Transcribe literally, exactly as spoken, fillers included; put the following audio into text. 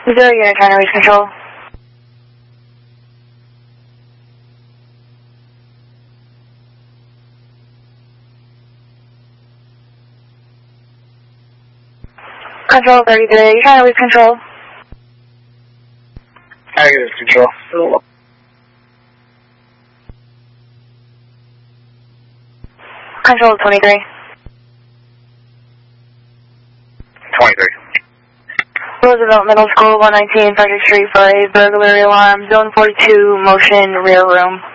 Zero unit, trying to reach control. Control thirty-three, you're trying to reach control. Negative, control. Control twenty-three. twenty-three. Roosevelt Middle School, one nineteen Frederick Street for a burglary alarm. Zone forty-two, motion, rear room.